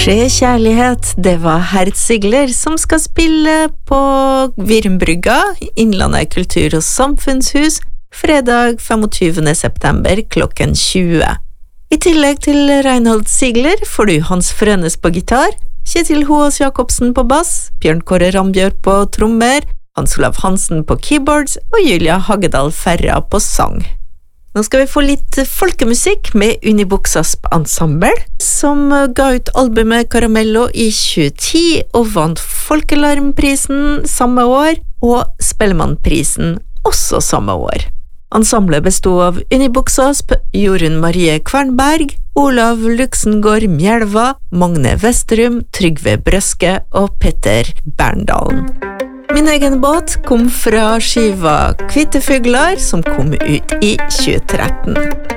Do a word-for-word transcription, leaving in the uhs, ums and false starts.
Skje kjærlighet, det var Hertzigler som skal spille på Virmbrygga, Innlandet kultur- og samfunnshus, fredag femogtyvende september klokken tjue. I tillegg til Reinhold Ziegler får du Hans Frønes på gitar, Kjetil Hoås Jakobsen på bass, Bjørn Kåre Rambjørn på trommer, Hans Olav Hansen på keyboards og Julia Hagedal Ferra på sang. Nå skal vi få litt folkemusikk med Unibuksasp Ensemble, som ga ut albumet Caramello i tjueti og vant Folkelarmprisen samme år, og Spellemannprisen også samme år. Ensemblet bestod av Unibuksasp, Jorunn Marie Kvernberg, Olav Luxengård Mjelva, Magne Vesterum, Trygve Brøske og Petter Berndalen. Min egen båt kom fra skiva Kvittefuglar, som kom ut i tjue tretten.